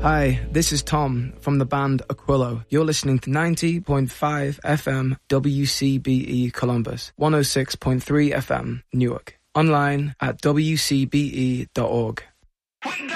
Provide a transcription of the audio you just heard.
Hi, this is Tom from the band Aquilo. You're listening to 90.5 FM WCBE Columbus, 106.3 FM Newark. Online at wcbe.org.